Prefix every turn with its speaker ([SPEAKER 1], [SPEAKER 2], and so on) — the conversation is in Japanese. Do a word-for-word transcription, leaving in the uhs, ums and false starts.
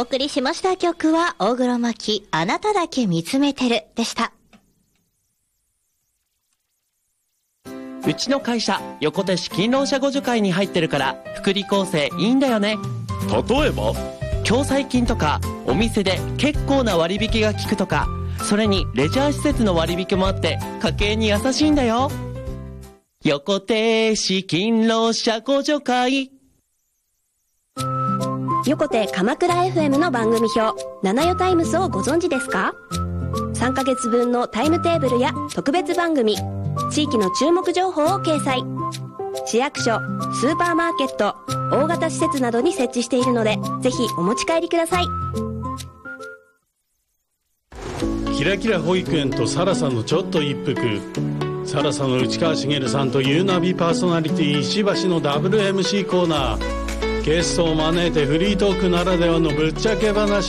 [SPEAKER 1] お送りしました曲は大黒摩季、あなただけ見つめてるでした。
[SPEAKER 2] うちの会社横手市勤労者互助会に入ってるから福利厚生いいんだよね。
[SPEAKER 3] 例えば
[SPEAKER 2] 共済金とかお店で結構な割引が効くとか、それにレジャー施設の割引もあって家計に優しいんだよ。横手市勤労者互助会。
[SPEAKER 4] 横手鎌倉 エフエム の番組表七代タイムスをご存知ですか？さんかげつぶんのタイムテーブルや特別番組、地域の注目情報を掲載。市役所、スーパーマーケット、大型施設などに設置しているので、ぜひお持ち帰りください。
[SPEAKER 5] キラキラ保育園とサラさんのちょっと一服。サラさんの内川茂さんとユーナビパーソナリティ石橋のダブル エムシー コーナー。ゲストを招いてフリートークならではのぶっちゃけ話